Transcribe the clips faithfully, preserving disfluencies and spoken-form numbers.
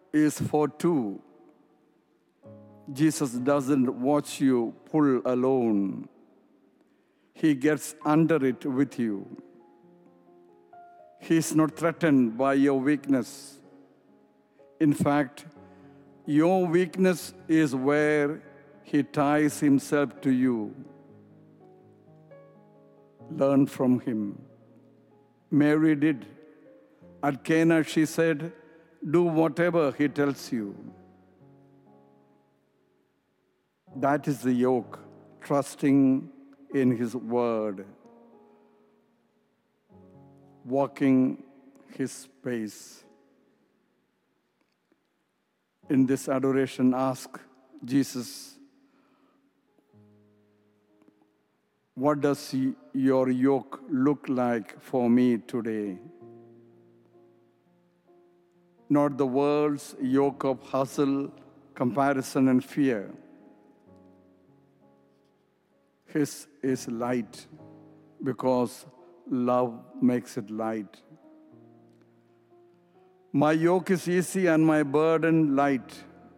is for two. Jesus doesn't watch you pull alone. He gets under it with you. He's not threatened by your weakness. In fact, your weakness is where he ties himself to you. Learn from him. Mary did. At Cana, she said, do whatever he tells you. That is the yoke, trusting in his word, walking his pace. In this adoration, ask Jesus, what does your yoke look like for me today? Not the world's yoke of hustle, comparison, and fear. His is light because love makes it light. My yoke is easy and my burden light.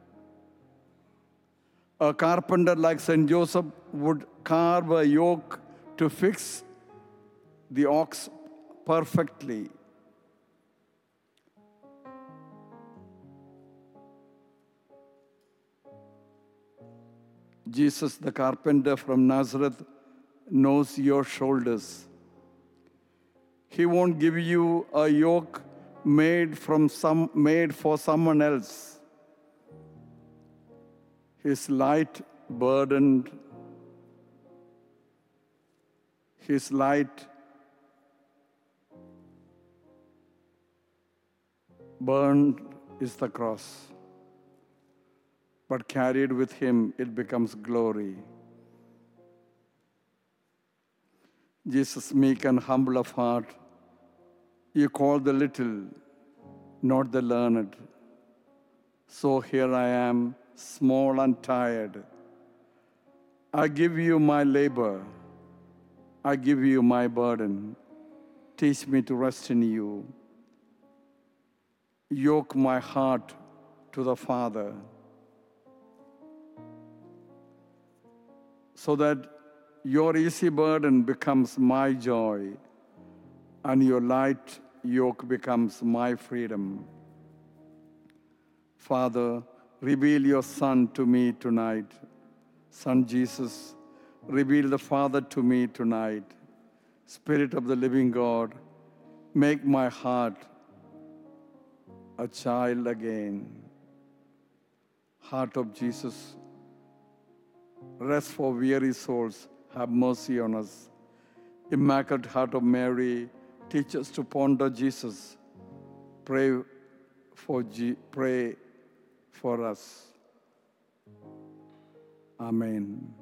A carpenter like Saint Joseph would carve a yoke to fix the ox perfectly. Jesus, the carpenter from Nazareth, knows your shoulders. He won't give you a yoke made from some made for someone else. His light burdened, his light burned is the cross. But carried with him, it becomes glory. Jesus, meek and humble of heart, you call the little, not the learned. So here I am, small and tired. I give you my labor. I give you my burden. Teach me to rest in you. Yoke my heart to the Father, so that your easy burden becomes my joy and your light yoke becomes my freedom. Father, reveal your Son to me tonight. Son Jesus, reveal the Father to me tonight. Spirit of the living God, make my heart a child again. Heart of Jesus, rest for weary souls, have mercy on us. Immaculate Heart of Mary, teach us to ponder Jesus. Pray for, G- pray for us. Amen.